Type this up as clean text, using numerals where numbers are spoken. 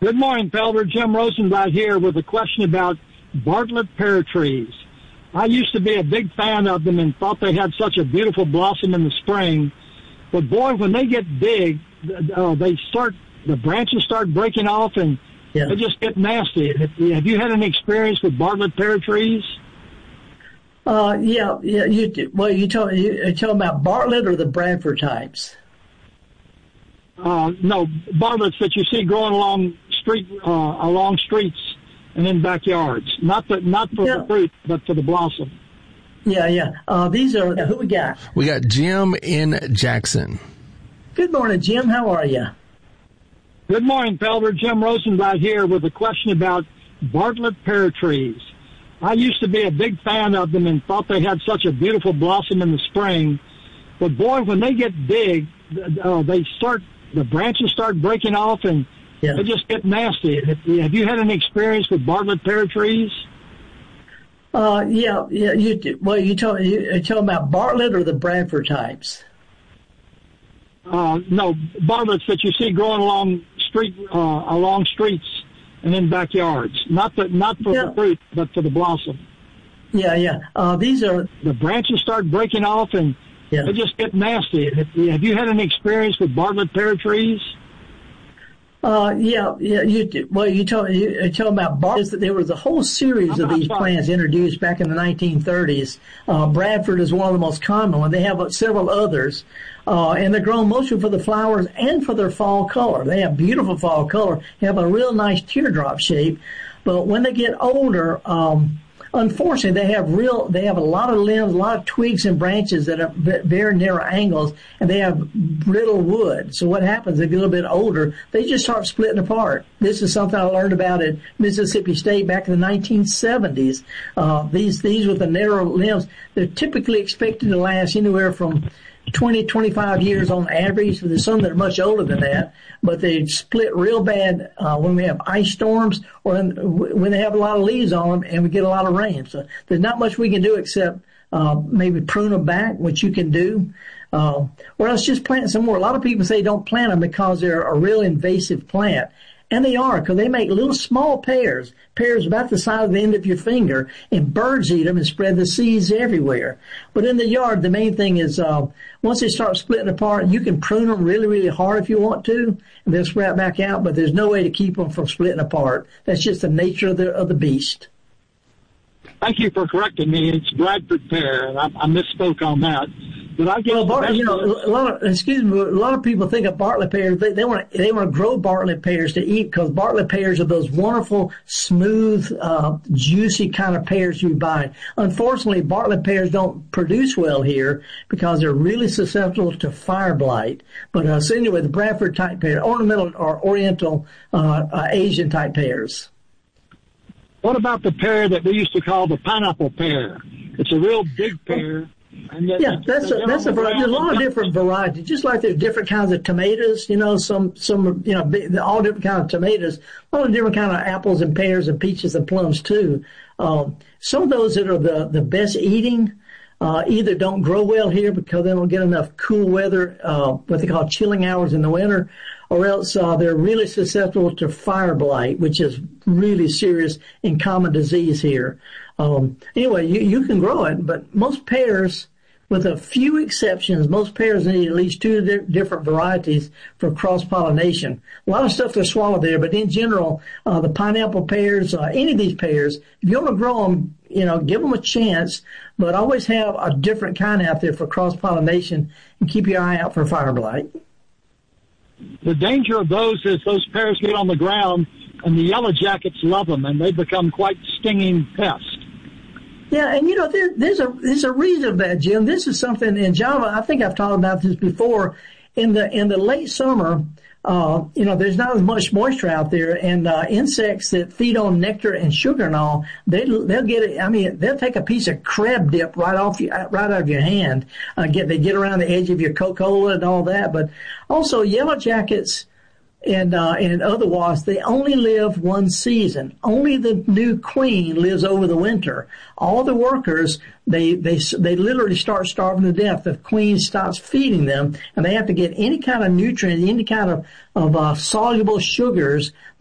Good morning, Felder. Jim Rosenblatt here with a question about Bartlett pear trees. I used to be a big fan of them and thought they had such a beautiful blossom in the spring. But boy, when they get big, the branches start breaking off and they just get nasty. Have you had any experience with Bartlett pear trees? Yeah. You talking about Bartlett or the Bradford types? No, Bartletts that you see growing along streets and in backyards. Not for the fruit, but for the blossom. Yeah. These are who we got? We got Jim in Jackson. Good morning, Jim. How are you? Good morning, Felder. Jim Rosenblatt here with a question about Bartlett pear trees. I used to be a big fan of them and thought they had such a beautiful blossom in the spring. But boy, when they get big, the branches start breaking off and they just get nasty. Have you had any experience with Bartlett pear trees? You talking about Bartlett or the Bradford types? No, Bartletts that you see growing along streets and in backyards. Not for the fruit, but for the blossom. These are the branches start breaking off and they just get nasty. Have you had any experience with Bartlett pear trees? You talking about Bartlett. There was a whole series of these plants introduced back in the 1930s. Bradford is one of the most common ones. They have several others, and they're grown mostly for the flowers and for their fall color. They have beautiful fall color. They have a real nice teardrop shape, but when they get older, unfortunately, they have a lot of limbs, a lot of twigs and branches that are very narrow angles, and they have brittle wood. So what happens, they get a little bit older, they just start splitting apart. This is something I learned about at Mississippi State back in the 1970s. These with the narrow limbs, they're typically expected to last anywhere from 20, 25 years on average. There's some that are much older than that, but they split real bad when we have ice storms or when they have a lot of leaves on them and we get a lot of rain. So there's not much we can do except maybe prune them back, which you can do, or else just plant some more. A lot of people say don't plant them because they're a real invasive plant. And they are, because they make little small pears about the size of the end of your finger, and birds eat them and spread the seeds everywhere. But in the yard, the main thing is once they start splitting apart, you can prune them really, really hard if you want to, and they'll sprout back out, but there's no way to keep them from splitting apart. That's just the nature of the beast. Thank you for correcting me. It's Bradford pear, and I misspoke on that. But I guess a lot of people think of Bartlett pears. They want to grow Bartlett pears to eat because Bartlett pears are those wonderful, smooth, juicy kind of pears you buy. Unfortunately, Bartlett pears don't produce well here because they're really susceptible to fire blight. But so anyway, the Bradford type pear, ornamental or oriental Asian type pears. What about the pear that we used to call the pineapple pear? It's a real big pear. That's a variety. There's a lot of different varieties. Just like there's different kinds of tomatoes, some all different kinds of tomatoes. A lot of different kinds of apples and pears and peaches and plums too. Some of those that are the best eating either don't grow well here because they don't get enough cool weather, what they call chilling hours in the winter, or else they're really susceptible to fire blight, which is really serious and common disease here. Anyway, you can grow it, but most pears, with a few exceptions, most pears need at least two different varieties for cross-pollination. A lot of stuff to swallow there, but in general, the pineapple pears, any of these pears, if you want to grow them, give them a chance, but always have a different kind out there for cross-pollination and keep your eye out for fire blight. The danger of those is those pears get on the ground and the yellow jackets love them and they become quite stinging pests. Yeah, and there's a reason for that, Jim. This is something in Java. I think I've talked about this before. In the late summer, there's not as much moisture out there, and insects that feed on nectar and sugar and all, they'll get it. I mean, they'll take a piece of crab dip right out of your hand. They get around the edge of your Coca-Cola and all that. But also, yellow jackets and other wasps, they only live one season. Only the new queen lives over the winter. All the workers, they literally start starving to death. The queen stops feeding them, and they have to get any kind of nutrient, any kind of soluble sugars